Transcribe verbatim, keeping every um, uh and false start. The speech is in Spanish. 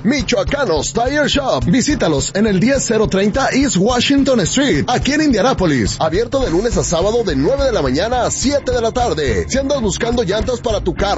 Michoacanos Tire Shop. Visítalos en el diez mil treinta East Washington Street, aquí en Indianápolis. Abierto de lunes a sábado de nueve de la mañana a siete de la tarde. Si andas buscando llantas para tu carro,